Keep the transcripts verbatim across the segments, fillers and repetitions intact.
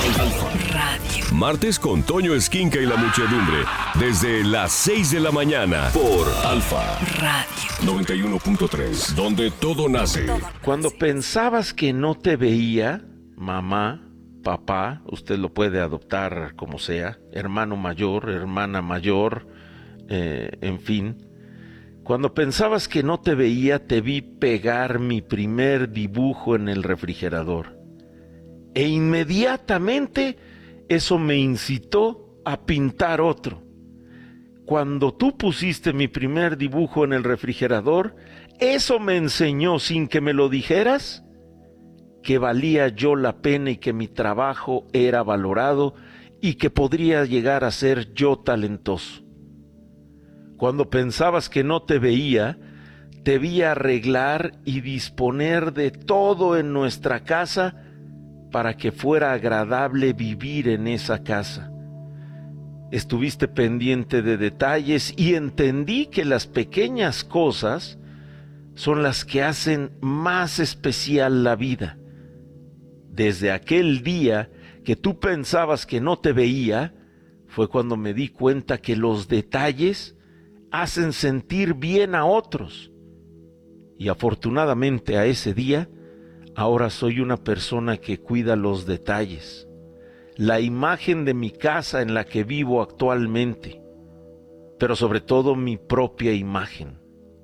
Radio. Martes con Toño Esquinca y la muchedumbre. Desde las seis de la mañana. Por Alfa Radio noventa y uno punto tres. Donde todo nace. Cuando pensabas que no te veía, mamá, papá, usted lo puede adoptar como sea, hermano mayor, hermana mayor, eh, en fin. Cuando pensabas que no te veía, te vi pegar mi primer dibujo en el refrigerador. E inmediatamente eso me incitó a pintar otro. Cuando tú pusiste mi primer dibujo en el refrigerador, eso me enseñó, sin que me lo dijeras, que valía yo la pena y que mi trabajo era valorado y que podría llegar a ser yo talentoso. Cuando pensabas que no te veía, te vi arreglar y disponer de todo en nuestra casa para que fuera agradable vivir en esa casa. Estuviste pendiente de detalles y entendí que las pequeñas cosas son las que hacen más especial la vida. Desde aquel día que tú pensabas que no te veía, fue cuando me di cuenta que los detalles hacen sentir bien a otros. Y afortunadamente a ese día, ahora soy una persona que cuida los detalles, la imagen de mi casa en la que vivo actualmente, pero sobre todo mi propia imagen.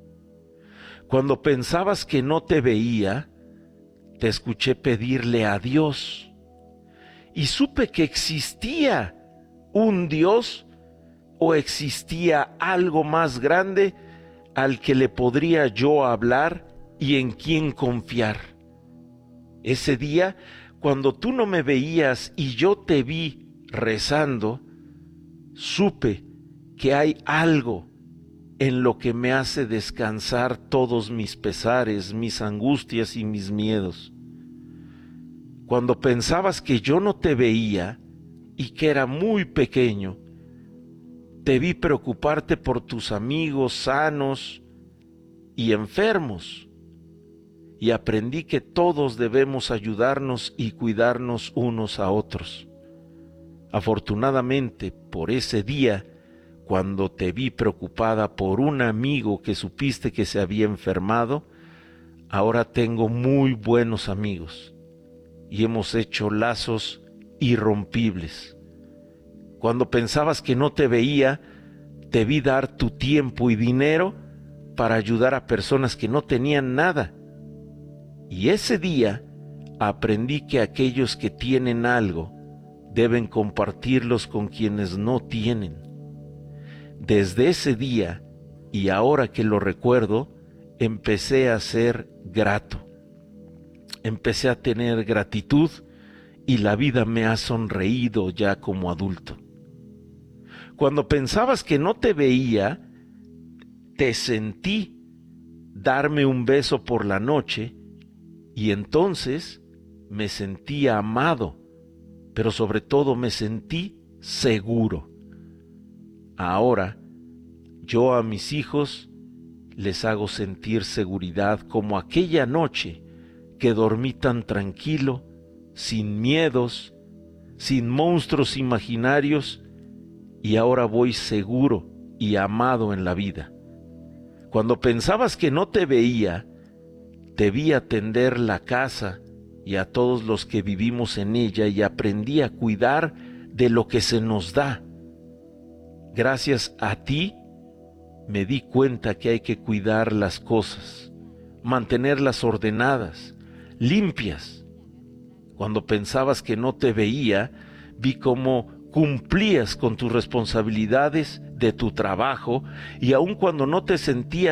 Cuando pensabas que no te veía, te escuché pedirle a Dios y supe que existía un Dios o existía algo más grande al que le podría yo hablar y en quien confiar. Ese día, cuando tú no me veías y yo te vi rezando, supe que hay algo en lo que me hace descansar todos mis pesares, mis angustias y mis miedos. Cuando pensabas que yo no te veía y que era muy pequeño, te vi preocuparte por tus amigos sanos y enfermos, y aprendí que todos debemos ayudarnos y cuidarnos unos a otros. Afortunadamente, por ese día, cuando te vi preocupada por un amigo que supiste que se había enfermado, ahora tengo muy buenos amigos y hemos hecho lazos irrompibles. Cuando pensabas que no te veía, te vi dar tu tiempo y dinero para ayudar a personas que no tenían nada. Y ese día aprendí que aquellos que tienen algo deben compartirlos con quienes no tienen. Desde ese día, y ahora que lo recuerdo, empecé a ser grato. Empecé a tener gratitud y la vida me ha sonreído ya como adulto. Cuando pensabas que no te veía, te sentí darme un beso por la noche y entonces me sentí amado, pero sobre todo me sentí seguro. Ahora, yo a mis hijos les hago sentir seguridad como aquella noche que dormí tan tranquilo, sin miedos, sin monstruos imaginarios, y ahora voy seguro y amado en la vida. Cuando pensabas que no te veía, te vi atender la casa y a todos los que vivimos en ella y aprendí a cuidar de lo que se nos da. Gracias a ti me di cuenta que hay que cuidar las cosas, mantenerlas ordenadas, limpias. Cuando pensabas que no te veía, vi cómo cumplías con tus responsabilidades de tu trabajo y aun cuando no te sentías